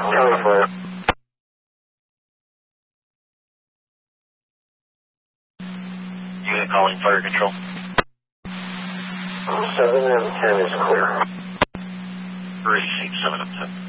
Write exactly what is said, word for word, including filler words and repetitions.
California. Unit calling fire control. seven M ten is clear. Received seven M ten.